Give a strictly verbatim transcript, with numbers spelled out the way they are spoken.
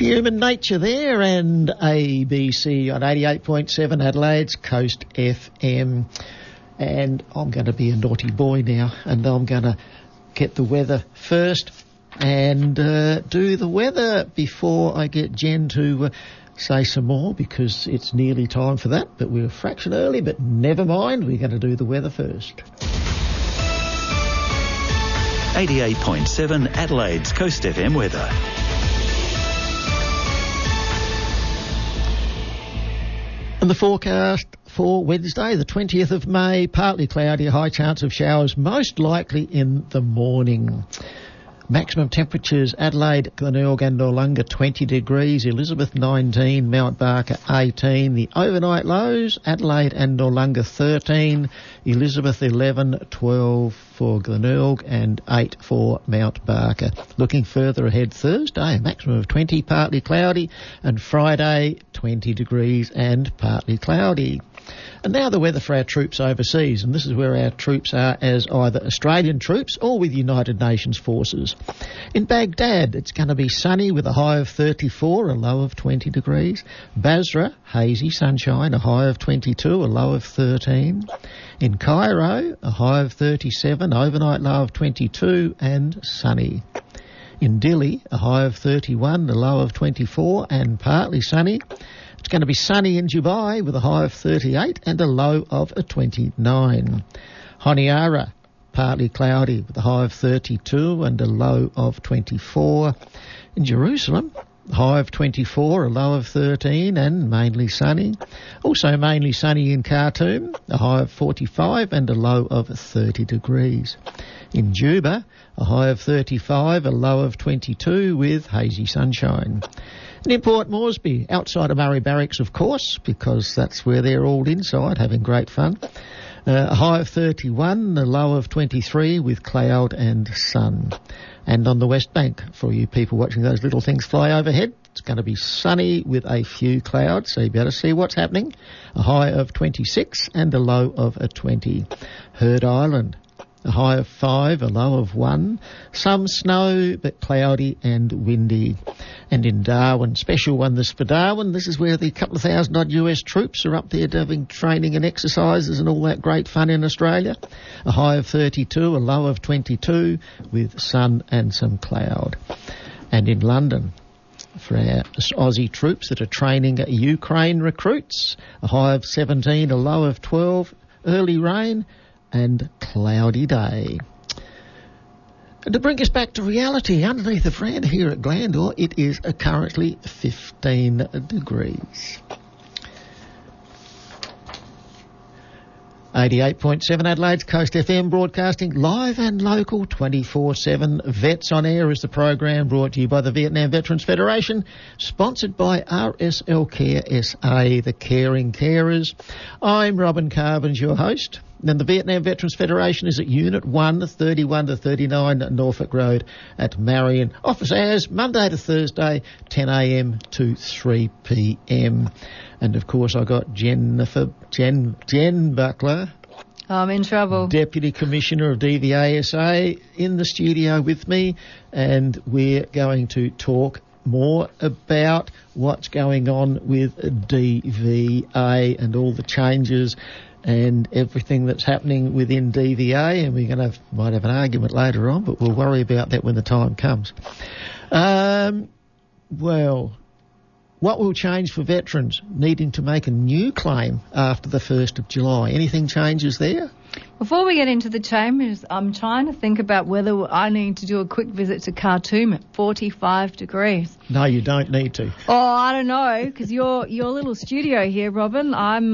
Human Nature there, and A B C on eighty-eight point seven Adelaide's Coast F M. And I'm going to be a naughty boy now, and I'm going to get the weather first and uh, do the weather before I get Jen to uh, say some more, because it's nearly time for that. But we're a fraction early, but never mind, we're going to do the weather first. eighty-eight point seven Adelaide's Coast F M weather. And the forecast for Wednesday, the twentieth of May, partly cloudy, a high chance of showers, most likely in the morning. Maximum temperatures, Adelaide, Glenelg and Noarlunga twenty degrees, Elizabeth nineteen, Mount Barker eighteen. The overnight lows, Adelaide and Noarlunga thirteen, Elizabeth eleven, twelve for Glenelg and eight for Mount Barker. Looking further ahead, Thursday, a maximum of twenty, partly cloudy, and Friday twenty degrees and partly cloudy. And now the weather for our troops overseas, and this is where our troops are as either Australian troops or with United Nations forces. In Baghdad, it's going to be sunny with a high of thirty-four, a low of twenty degrees. Basra, hazy sunshine, a high of twenty-two, a low of thirteen. In Cairo, a high of thirty-seven, overnight low of twenty-two and sunny. In Dili, a high of thirty-one, a low of twenty-four and partly sunny. It's going to be sunny in Dubai with a high of thirty-eight and a low of twenty-nine. Honiara, partly cloudy with a high of thirty-two and a low of twenty-four. In Jerusalem, a high of twenty-four, a low of thirteen and mainly sunny. Also mainly sunny in Khartoum, a high of forty-five and a low of thirty degrees. In Juba, a high of thirty-five, a low of twenty-two with hazy sunshine. And in Port Moresby, outside of Murray Barracks, of course, because that's where they're all inside having great fun. Uh, a high of thirty-one, a low of twenty-three with cloud and sun. And on the West Bank, for you people watching those little things fly overhead, it's going to be sunny with a few clouds, so you better see what's happening. A high of twenty-six and a low of a twenty. Heard Island, a high of five, a low of one. Some snow, but cloudy and windy. And in Darwin, special one this for Darwin. This is where the couple of thousand odd U S troops are up there doing training and exercises and all that great fun in Australia. A high of thirty-two, a low of twenty-two with sun and some cloud. And in London, for our Aussie troops that are training Ukraine recruits, a high of seventeen, a low of twelve, early rain and cloudy day. And to bring us back to reality, underneath the veranda here at Glandore, it is currently fifteen degrees. eighty-eight point seven Adelaide's Coast F M, broadcasting live and local twenty-four seven. Vets on Air is the program, brought to you by the Vietnam Veterans Federation, sponsored by R S L Care S A, the caring carers. I'm Robin Carbons, your host. And the Vietnam Veterans Federation is at Unit one, thirty-one to thirty-nine Norfolk Road at Marion. Office hours, Monday to Thursday, ten a m to three p m. And, of course, I got Jennifer, Jen, Jen Buckler. I'm in trouble. Deputy Commissioner of D V A S A in the studio with me. And we're going to talk more about what's going on with D V A and all the changes and everything that's happening within D V A, and we're going to have, might have an argument later on, but we'll worry about that when the time comes. Um, well, what will change for veterans needing to make a new claim after the first of July? Anything changes there? Before we get into the chambers, I'm trying to think about whether I need to do a quick visit to Khartoum at forty-five degrees. No, you don't need to. Oh, I don't know, because your your little studio here, Robin, I'm